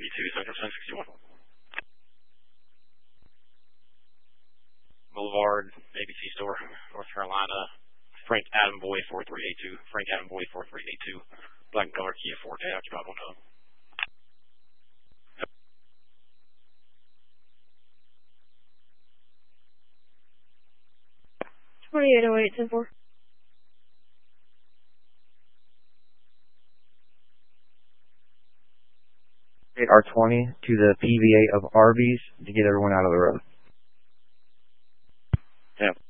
Central 1061. Boulevard, ABC Store, North Carolina. Frank Adam Boy 4382. Frank Adam Boy 4382. Black and color Kia Forte. Occupied 1 hub. 2808-10-4. R20 to the PVA of Arby's to get everyone out of the road. Yeah.